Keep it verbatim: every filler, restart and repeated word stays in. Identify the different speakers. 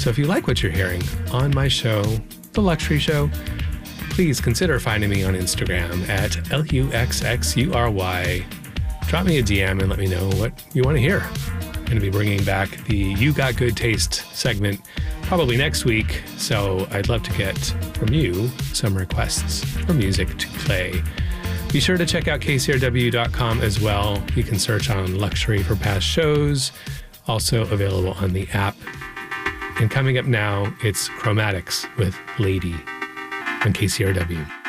Speaker 1: So if you like what you're hearing on my show, The Luxury Show, please consider finding me on Instagram at L U X X U R Y. Drop me a D M and let me know what you want to hear. I'm going to be bringing back the You Got Good Taste segment probably next week, so I'd love to get from you some requests for music to play. Be sure to check out K C R W dot com as well. You can search on Luxury for past shows, also available on the app. And coming up now, it's Chromatics with Lady on K C R W.